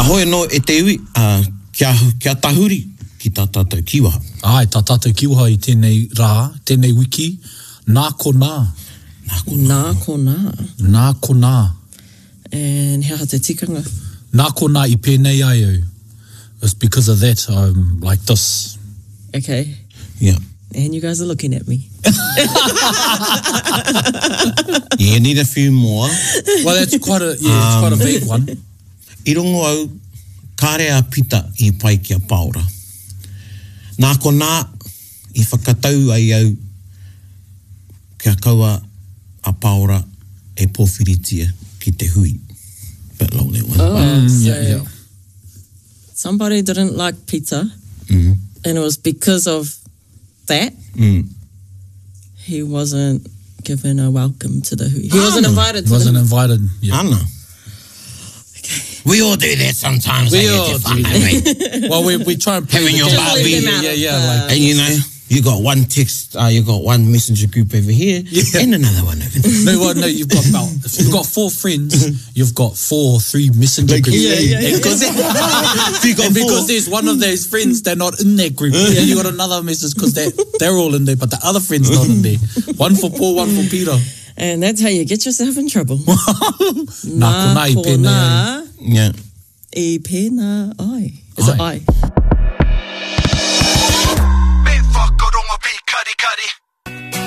Ahoe no e te ui, kia tahuri ki tā tātou kiwaha. Ai, tā tātou kiwaha I tēnei rā, tēnei wiki, nā ko nā. Nā ko nā. Nā ko nā. And hea te tikanga? Nā ko nā I pēnei ai au. It's because of that I'm like this. Okay. Yeah. And you guys are looking at me. You need a few more. Well, that's quite a, it's quite a vague one. I rongo au, kāre a pita I pai kia paora. Nā ko nā, I whakatau ai au, kia kaua a paora e pōwhiritia ki te hui. Bit long that one. Oh, so yeah. somebody didn't like pizza, and it was because of that he wasn't given a welcome to the hui. He wasn't invited to Wasn't the invited. Yeah. Ana. We all do that sometimes. We eh? all It's do fun, that. Well, we try and play Having the your game. barbie. leave them out of Like, And you know, you got one text, you got one messenger group over here, and another one over there. no, you've got about, if you've got 4 friends, you've got 3 messenger Like, groups. yeah. And because You got and because four. there's one of those friends, they're not in that group. And you got another message because they're all in there, but the other friend's not in there. One for Paul, one for Peter. And that's how you get yourself in trouble. Nā ko nā I pēnei ai. Yeah. I pēnā ai. Is it ai? Me whakaronga pi kari kari.